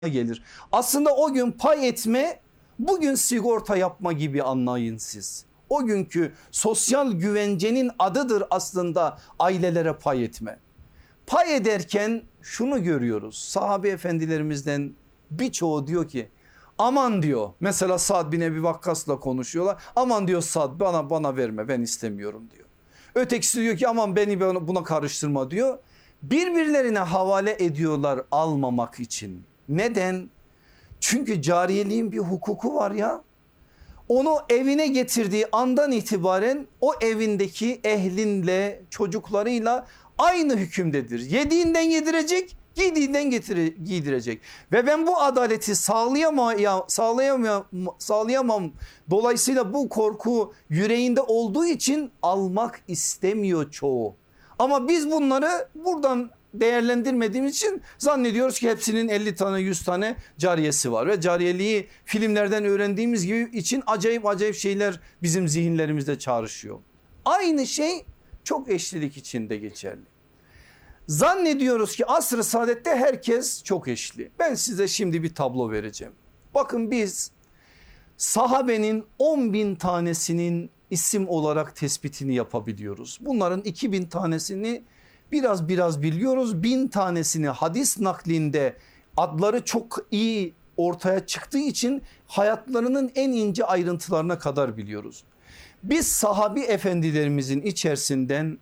gelir. Aslında o gün pay etme, bugün sigorta yapma gibi anlayın siz. O günkü sosyal güvencenin adıdır aslında ailelere pay etme. Pay ederken şunu görüyoruz. Sahabe efendilerimizden birçoğu diyor ki aman diyor, mesela Sa'd bin Ebi Vakkas'la konuşuyorlar. Aman diyor Sa'd, bana verme, ben istemiyorum diyor. Ötekisi diyor ki aman beni buna karıştırma diyor. Birbirlerine havale ediyorlar almamak için. Neden? Çünkü cariyeliğin bir hukuku var ya. Onu evine getirdiği andan itibaren o evindeki ehlinle, çocuklarıyla aynı hükümdedir. Yediğinden yedirecek, giydiğinden giydirecek. Ve ben bu adaleti sağlayamam. Dolayısıyla bu korku yüreğinde olduğu için almak istemiyor çoğu. Ama biz bunları buradan değerlendirmediğimiz için zannediyoruz ki hepsinin 50 tane 100 tane cariyesi var. Ve cariyeliği filmlerden öğrendiğimiz gibi için acayip şeyler bizim zihinlerimizde çağrışıyor. Aynı şey çok eşlilik içinde geçerli. Zannediyoruz ki asr-ı saadette herkes çok eşli. Ben size şimdi bir tablo vereceğim. Bakın biz sahabenin 10.000 tanesinin isim olarak tespitini yapabiliyoruz. Bunların 2.000 tanesini biraz biliyoruz. 1000 tanesini hadis naklinde adları çok iyi ortaya çıktığı için hayatlarının en ince ayrıntılarına kadar biliyoruz. Biz sahabi efendilerimizin içerisinden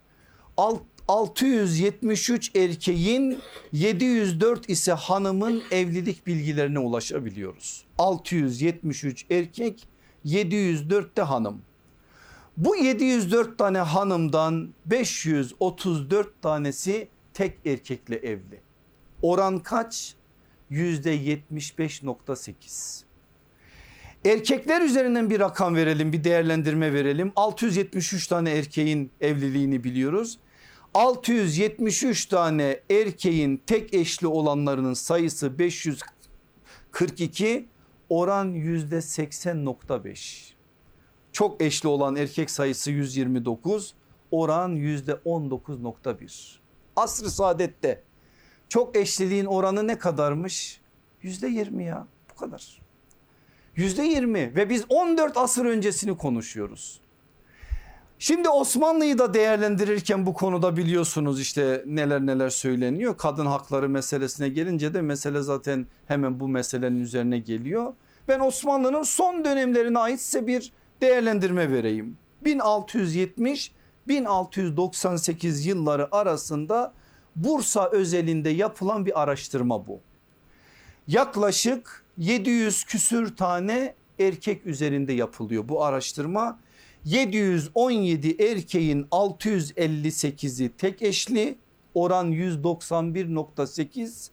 673 erkeğin 704 ise hanımın evlilik bilgilerine ulaşabiliyoruz. 673 erkek, 704 de hanım. Bu 704 tane hanımdan 534 tanesi tek erkekle evli. Oran kaç? %75.8. Erkekler üzerinden bir rakam verelim, bir değerlendirme verelim. 673 tane erkeğin evliliğini biliyoruz. 673 tane erkeğin tek eşli olanlarının sayısı 542, oran %80.5. Çok eşli olan erkek sayısı 129, oran %19.1. Asr-ı saadette çok eşliliğin oranı ne kadarmış? %20 ya, bu kadar. %20 ve biz 14 asır öncesini konuşuyoruz. Şimdi Osmanlı'yı da değerlendirirken bu konuda biliyorsunuz işte neler söyleniyor. Kadın hakları meselesine gelince de mesele zaten hemen bu meselenin üzerine geliyor. Ben Osmanlı'nın son dönemlerine ait size bir değerlendirme vereyim. 1670-1698 yılları arasında Bursa özelinde yapılan bir araştırma bu. Yaklaşık 700 küsür tane erkek üzerinde yapılıyor bu araştırma. 717 erkeğin 658'i tek eşli, oran 191.8.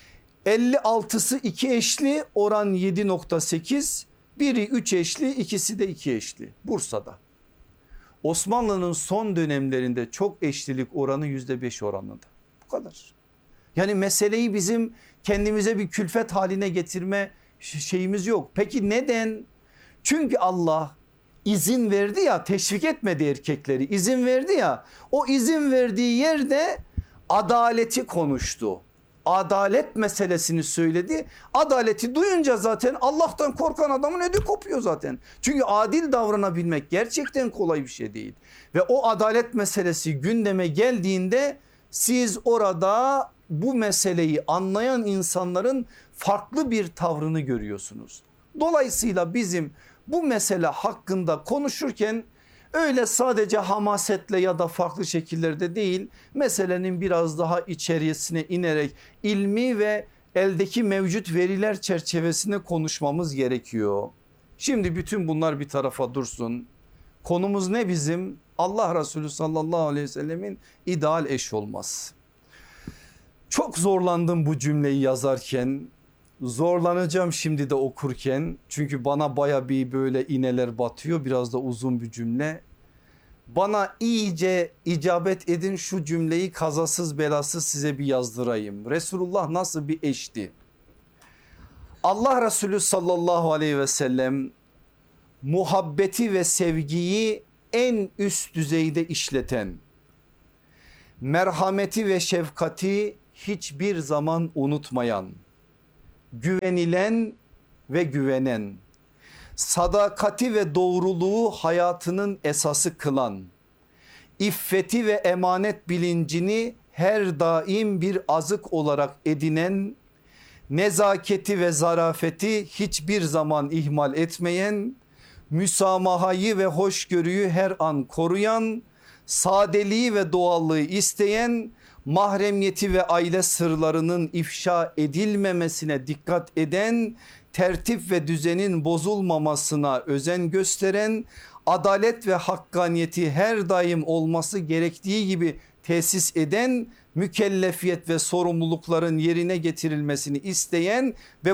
56'sı iki eşli, oran 7.8. Biri 3 eşli, ikisi de 2 eşli Bursa'da. Osmanlı'nın son dönemlerinde çok eşlilik oranı %5 oranında. Bu kadar. Yani meseleyi bizim kendimize bir külfet haline getirme şeyimiz yok. Peki neden? Çünkü Allah izin verdi ya, teşvik etmedi erkekleri, izin verdi ya, o izin verdiği yerde adaleti konuştu. Adalet meselesini söyledi. Adaleti duyunca zaten Allah'tan korkan adamın ödü kopuyor zaten. Çünkü adil davranabilmek gerçekten kolay bir şey değil. Ve o adalet meselesi gündeme geldiğinde siz orada bu meseleyi anlayan insanların farklı bir tavrını görüyorsunuz. Dolayısıyla bizim bu mesele hakkında konuşurken öyle sadece hamasetle ya da farklı şekillerde değil, meselenin biraz daha içerisine inerek ilmi ve eldeki mevcut veriler çerçevesinde konuşmamız gerekiyor. Şimdi bütün bunlar bir tarafa dursun. Konumuz ne bizim? Allah Resulü sallallahu aleyhi ve sellemin ideal eş olması. Çok zorlandım bu cümleyi yazarken. Zorlanacağım şimdi de okurken, çünkü bana baya bir böyle iğneler batıyor, biraz da uzun bir cümle. Bana iyice icabet edin, şu cümleyi kazasız belasız size bir yazdırayım. Resulullah nasıl bir eşti? Allah Resulü sallallahu aleyhi ve sellem muhabbeti ve sevgiyi en üst düzeyde işleten, merhameti ve şefkati hiçbir zaman unutmayan, güvenilen ve güvenen, sadakati ve doğruluğu hayatının esası kılan, iffeti ve emanet bilincini her daim bir azık olarak edinen, nezaketi ve zarafeti hiçbir zaman ihmal etmeyen, müsamahayı ve hoşgörüyü her an koruyan, sadeliği ve doğallığı isteyen, mahremiyeti ve aile sırlarının ifşa edilmemesine dikkat eden, tertip ve düzenin bozulmamasına özen gösteren, adalet ve hakkaniyeti her daim olması gerektiği gibi tesis eden, mükellefiyet ve sorumlulukların yerine getirilmesini isteyen ve